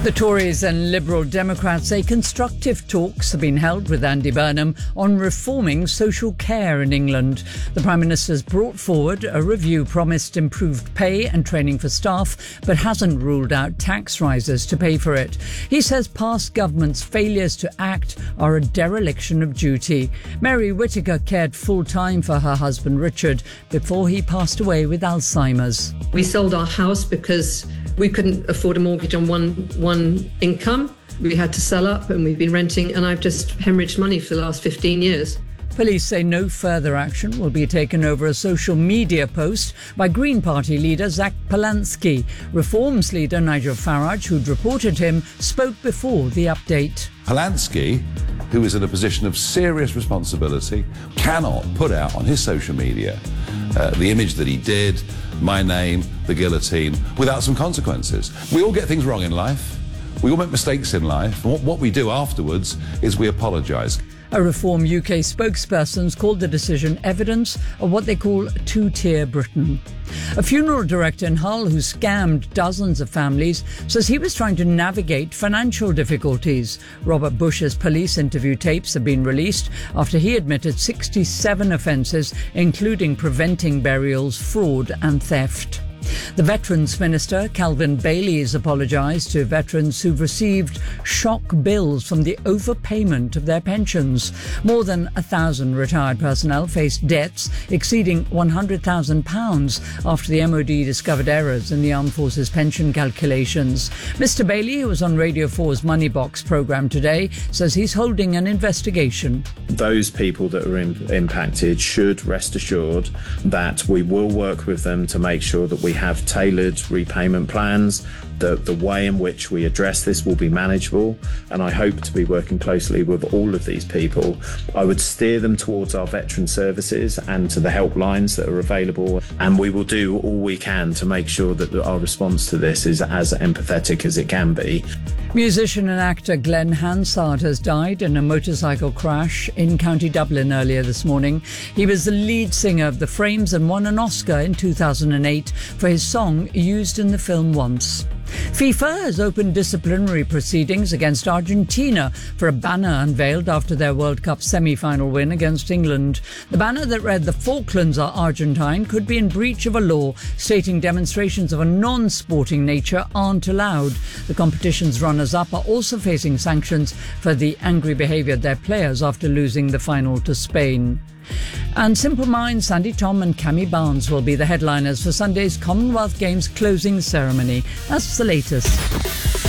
The Tories and Liberal Democrats say constructive talks have been held with Andy Burnham on reforming social care in England. The Prime Minister has brought forward a review promised improved pay and training for staff, but hasn't ruled out tax rises to pay for it. He says past governments' failures to act are a dereliction of duty. Mary Whittaker cared full-time for her husband Richard before he passed away with Alzheimer's. We sold our house because we couldn't afford a mortgage on one income. We had to sell up and we've been renting, and I've just hemorrhaged money for the last 15 years. Police say no further action will be taken over a social media post by Green Party leader Zach Polansky. Reforms leader Nigel Farage, who'd reported him, spoke before the update. Polansky, who is in a position of serious responsibility, cannot put out on his social media the image that he did, my name, the guillotine, without some consequences. We all get things wrong in life. We all make mistakes in life. And what we do afterwards is we apologise. A Reform UK spokesperson's called the decision evidence of what they call two-tier Britain. A funeral director in Hull who scammed dozens of families says he was trying to navigate financial difficulties. Robert Bush's police interview tapes have been released after he admitted 67 offences, including preventing burials, fraud and theft. The Veterans Minister, Calvin Bailey, has apologised to veterans who've received shock bills from the overpayment of their pensions. More than 1,000 retired personnel faced debts exceeding £100,000 after the MOD discovered errors in the Armed Forces pension calculations. Mr Bailey, who was on Radio 4's Money Box programme today, says he's holding an investigation. Those people that are impacted should rest assured that we will work with them to make sure that we have tailored repayment plans. The way in which we address this will be manageable, and I hope to be working closely with all of these people. I would steer them towards our veteran services and to the helplines that are available, and we will do all we can to make sure that our response to this is as empathetic as it can be. Musician and actor Glenn Hansard has died in a motorcycle crash in County Dublin earlier this morning. He was the lead singer of The Frames and won an Oscar in 2008 for his song used in the film Once. FIFA has opened disciplinary proceedings against Argentina for a banner unveiled after their World Cup semi-final win against England. The banner that read "The Falklands are Argentine" could be in breach of a law stating demonstrations of a non-sporting nature aren't allowed. The competition's runners-up are also facing sanctions for the angry behaviour of their players after losing the final to Spain. And Simple Minds, Sandy Tom and Cammy Barnes will be the headliners for Sunday's Commonwealth Games closing ceremony. That's the latest.